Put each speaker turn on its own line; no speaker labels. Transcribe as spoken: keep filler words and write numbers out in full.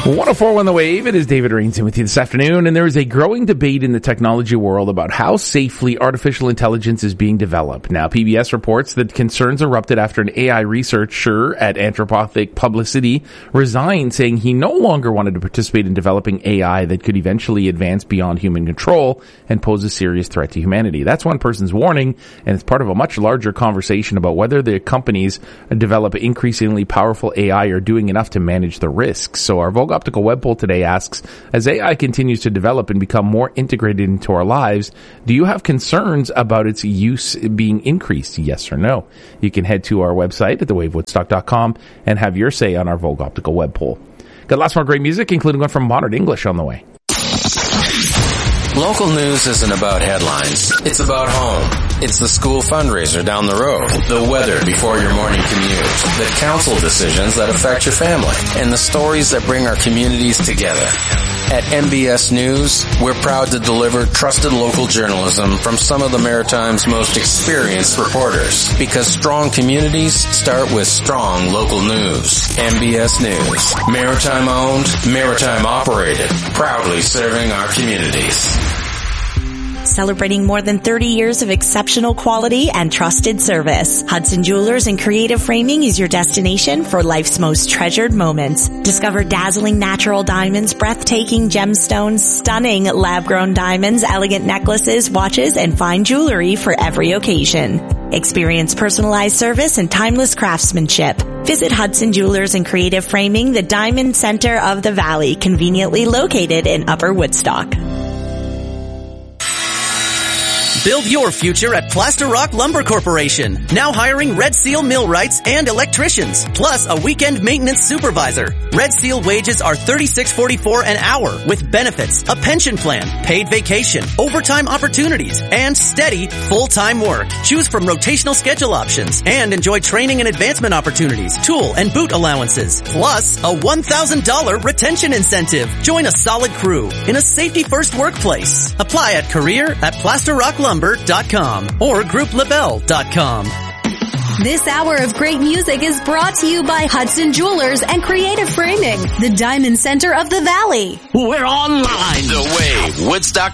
one oh four point one The Wave. It is David Rainson with you this afternoon, and there is a growing debate in the technology world about how safely artificial intelligence is being developed. Now, P B S reports that concerns erupted after an A I researcher at Anthropic Publicity resigned, saying he no longer wanted to participate in developing A I that could eventually advance beyond human control and pose a serious threat to humanity. That's one person's warning, and it's part of a much larger conversation about whether the companies develop increasingly powerful A I are doing enough to manage the risks. So our Vogue Optical Web Poll today asks, as A I continues to develop and become more integrated into our lives, do you have concerns about its use being increased? Yes or no? You can head to our website at the wave woodstock dot com and have your say on our Vogue Optical Web Poll. Got lots more great music, including one from Modern English on the way.
Local news isn't about headlines. It's about home. It's the school fundraiser down the road, the weather before your morning commute, the council decisions that affect your family, and the stories that bring our communities together. At M B S News, we're proud to deliver trusted local journalism from some of the Maritime's most experienced reporters, because strong communities start with strong local news. M B S News, Maritime owned, Maritime operated, proudly serving our communities.
Celebrating more than thirty years of exceptional quality and trusted service. Hudson Jewelers and Creative Framing is your destination for life's most treasured moments. Discover dazzling natural diamonds, breathtaking gemstones, stunning lab-grown diamonds, elegant necklaces, watches, and fine jewelry for every occasion. Experience personalized service and timeless craftsmanship. Visit Hudson Jewelers and Creative Framing, the Diamond Center of the Valley, conveniently located in Upper Woodstock.
Build your future at Plaster Rock Lumber Corporation. Now hiring Red Seal millwrights and electricians, plus a weekend maintenance supervisor. Red Seal wages are thirty-six forty-four an hour with benefits, a pension plan, paid vacation, overtime opportunities, and steady full-time work. Choose from rotational schedule options and enjoy training and advancement opportunities, tool and boot allowances, plus a one thousand dollars retention incentive. Join a solid crew in a safety-first workplace. Apply at career at plaster rock lumber dot com or group labelle dot com.
This hour of great music is brought to you by Hudson Jewelers and Creative Framing, the Diamond Center of the Valley.
We're online. The Wave, Woodstock